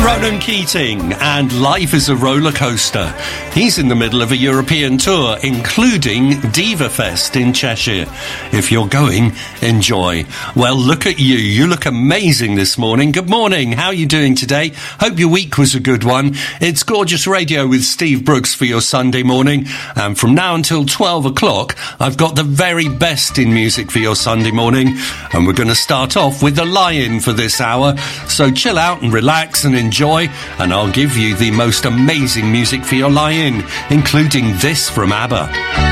Ronan Keating and Life is a Roller Coaster. He's in the middle of a European tour, including Diva Fest in Cheshire. If you're going, enjoy. Well, look at you. You look amazing this morning. Good morning. How are you doing today? Hope your week was a good one. It's Gorgeous Radio with Steve Brooks for your Sunday morning. And from now until 12 o'clock, I've got the very best in music for your Sunday morning. And we're going to start off with The Lion for this hour. So chill out and relax and enjoy, and I'll give you the most amazing music for your lie-in, including this from ABBA.